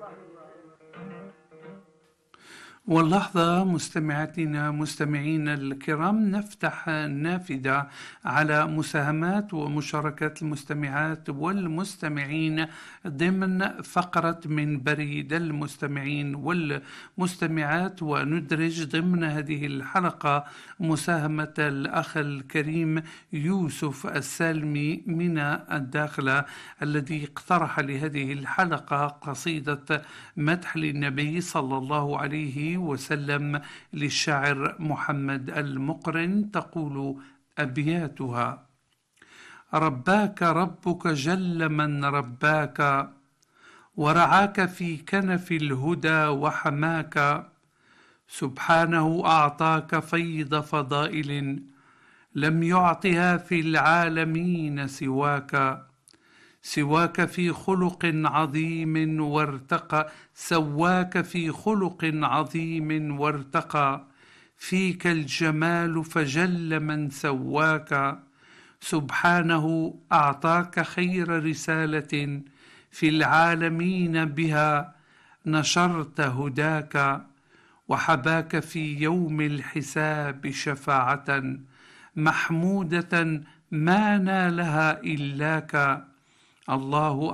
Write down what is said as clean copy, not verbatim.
واللحظة مستمعاتنا مستمعينا الكرام نفتح النافذة على مساهمات ومشاركات المستمعات والمستمعين ضمن فقرة من بريد المستمعين والمستمعات، وندرج ضمن هذه الحلقة مساهمة الأخ الكريم يوسف السالمي من الداخلة، الذي اقترح لهذه الحلقة قصيدة مدح للنبي صلى الله عليه وسلم للشاعر محمد المقرن، تقول أبياتها: رباك ربك جل من رباك، ورعاك في كنف الهدى وحماك، سبحانه أعطاك فيض فضائل لم يعطها في العالمين سواك في خلق عظيم وارتقى، سواك في خلق عظيم وارتقى، فيك الجمال فجل من سواك، سبحانه أعطاك خير رسالة في العالمين بها نشرت هداك، وحباك في يوم الحساب شفاعة محمودة ما نالها إلاك. الله